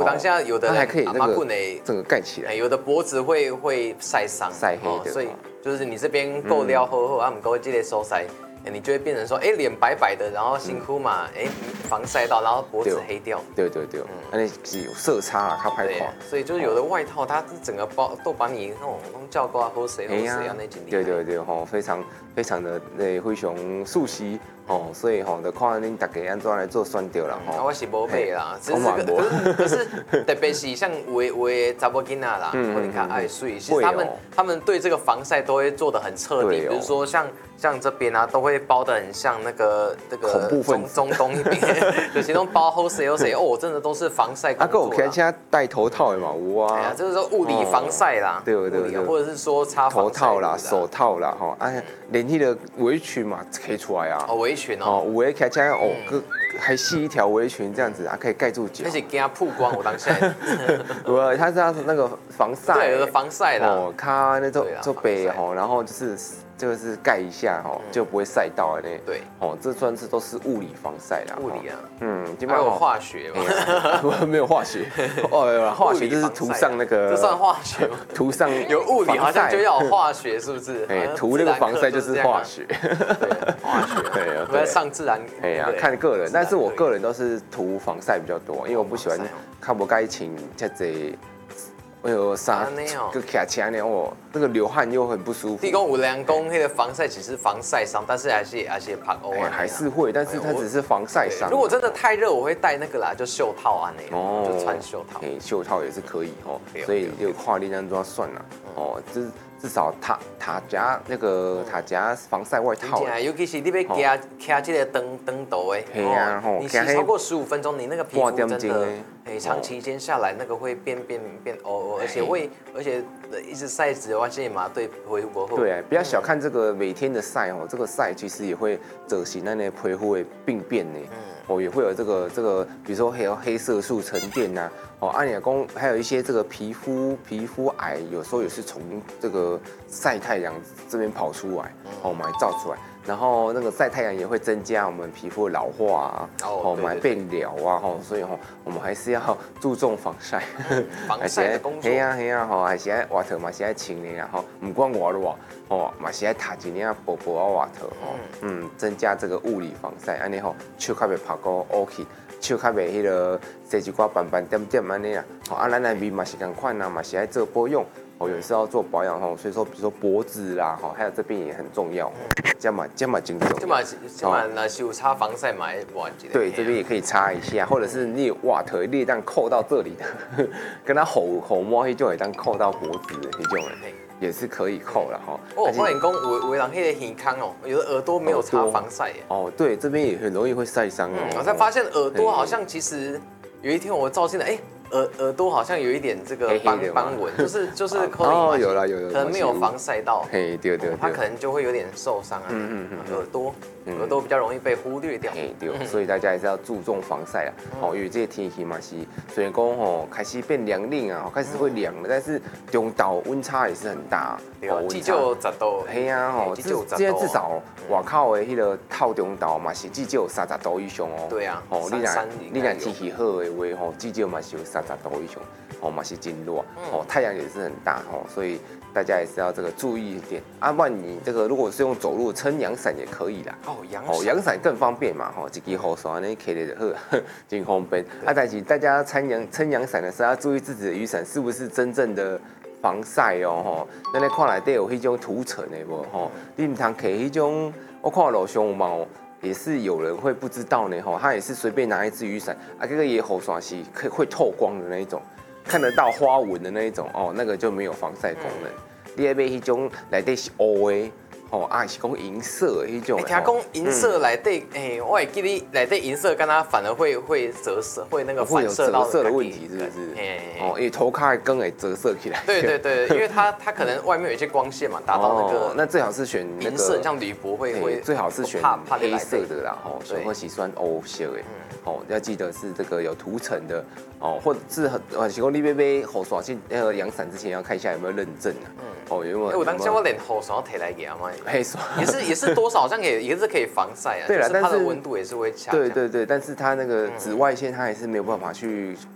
当下有的人它还可以那个个整个盖起来， 有的脖子会晒伤、 晒黑的， 所以就是你这边够料厚，他们够这类收晒。你就会变成说，脸白白的，然后辛苦嘛，防晒到，然后脖子黑掉。 对，那是有色差啦，它拍垮。 所以就是有的外套，它整个包都把你那种教过好谁啊那几年。 对吼，非常的非常熟悉哦，所以吼就看恁大家安怎来做选择啦吼。 我是无买啦，可是特别是像有的查某囡仔啦，或者看爱水，其实他们对这个防晒都会做得很彻底，比如说像这边啊，都会包得很像那个恐怖分子中东一边，有些都包好谁哦，真的都是防晒工作。 我看现在戴头套的嘛，有啊。 哎呀，就是说物理防晒啦， 对， 或者是说擦头套啦、手套啦，吼，连那个围裙嘛可以出来啊。 围裙哦， 有的看起来还系一条围裙这样子啊，可以盖住脚。 而且给它曝光，我当下。 它是那个防晒， 对，有的防晒啦。 哦，它那做背吼，然后就是盖一下吼，就不会晒到的。 对， 这算是都是物理防晒啦。 物理啊， 基本上有化学嘛？ 没有化学，化学就是涂上那个。 这算化学吗？ 涂上有物理好像就要有化学，是不是？ 涂那个防晒就是化学。 对，化学。对，我在上自然。 看个人，但是我个人都是涂防晒比较多，因为我不喜欢看不该请这这。啥个卡卡呢？那个流汗又很不舒服。 地公有人讲，那个防晒只是防晒伤，但是还是怕偶尔还是会，但是它只是防晒伤。 如果真的太热，我会戴那个啦，就袖套啊那种，就穿袖套。 袖套也是可以哦，所以就跨力量都要算了哦，至少塔夹防晒外套， 尤其是你要卡这个灯头的，你洗超过15分钟，你那个皮肤真的，长期间下来那个会变而且一直晒紫外线嘛，对皮肤不好。 对，不要小看这个每天的晒哦，这个晒其实也会造成那皮肤的病变呢。也会有这个，比如说还有黑色素沉淀呐，按理讲还有一些这个皮肤癌，有时候也是从这个晒太阳这边跑出来，我们照出来，然后那个晒太阳也会增加我们皮肤的老化啊，买变老啊，所以我们还是要注重防晒， 防晒的工作。 嘿啊，还是爱外套嘛是爱穿的啦，不管热的话，嘛是爱擦一领薄薄的外套，增加这个物理防晒，安尼手较袂晒到乌起，手较袂迄个洗一寡斑斑点点安尼啊，咱的面嘛是同款啊，嘛是爱做保养。有时候要做保养所以说比如说脖子啦还有这边也很重要，这么精准。 这么那是有擦防晒嘛？ 对，这边也可以擦一下，或者是你袜头裂当扣到这里的，跟他后摸那种会当扣到脖子的那种人。也是可以扣了我发现讲有人那个耳康有的耳朵没有擦防晒耶。 对，这边也很容易会晒伤我才发现耳朵好像其实有一天我照镜子，耳朵好像有一点这个斑纹，就是可能有可能没有防晒到， 对， 它可能就会有点受伤啊。耳朵比较容易被忽略掉。 对，所以大家还是要注重防晒啊。因为这个天气嘛是，虽然讲开始变凉冷啊，开始会凉了，但是中岛温差也是很大。 至少10度。 嘿啊，现在至少外口的迄个透中岛嘛是至少30度以上哦。 对啊。 你若天气好的话，至少嘛是有30度以上，嘛是真热。太阳也是很大所以大家也是要这个注意一点。不然你这个如果是用走路撑阳伞也可以啦。阳伞更方便嘛，一支雨伞安尼开咧就好，真方便。但是大家撑阳伞的时候要注意自己的雨伞是不是真正的防晒咱咧看内底有迄种涂层的无你唔通摕迄种，我看路上有嘛也是有人会不知道呢他也是随便拿一支雨伞这个也雨伞是会透光的那一种，看得到花纹的那一种那个就没有防晒功能。你要买迄种内底是乌的。是讲银色的迄种。 听讲银色内底，我会记你内底银色，跟它反而会折射，会那个反射到折射的问题，是不是？因为头壳的光会折射起来。 对，因为它可能外面有一些光线嘛，达到那个。 那最好是选银色，像铝箔会最好是选黑色的啦，水或喜酸欧色的。要记得是这个有涂层的或者是是讲你买雨伞去阳伞之前要看一下有没有认证啊。有没有？ 我当时我连雨伞都提来给阿妈。 黑伞也是多少好像也是可以防晒啊。 对了，但是它的温度也是会下降。 对，但是它那个紫外线它还是没有办法去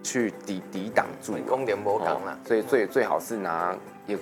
去抵挡住。 功点不刚了， 所以最好是拿